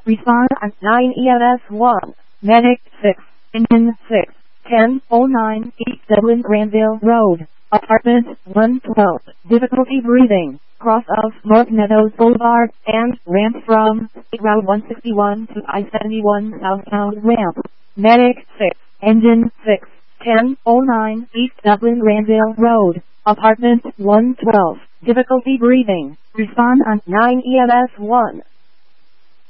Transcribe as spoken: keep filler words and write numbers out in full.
Respond on nine E M S one. Medic six. Engine six. ten oh nine East Dublin Granville Road. Apartment one twelve. Difficulty breathing. Cross of North Meadows Boulevard and ramp from Route one sixty-one to I seventy-one southbound ramp. Medic six. Engine six. ten oh nine East Dublin Granville Road. Apartment one twelve. Difficulty breathing. Respond on nine E M S one.